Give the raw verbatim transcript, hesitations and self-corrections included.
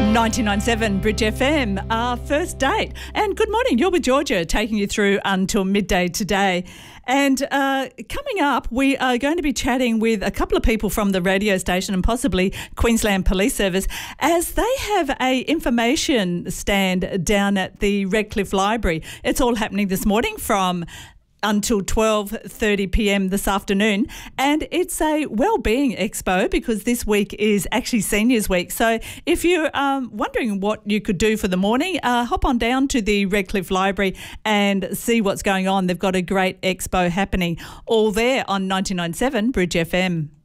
ninety-nine point seven Bridge F M, our first date. And good morning, you're with Georgia, taking you through until midday today. And uh, coming up, we are going to be chatting with a couple of people from the radio station and possibly Queensland Police Service, as they have a information stand down at the Redcliffe Library. It's all happening this morning from until twelve thirty p m this afternoon, and it's a wellbeing expo because this week is actually Seniors Week. So if you're um, wondering what you could do for the morning, uh, hop on down to the Redcliffe Library and see what's going on. They've got a great expo happening all there on ninety-nine point seven Bridge F M.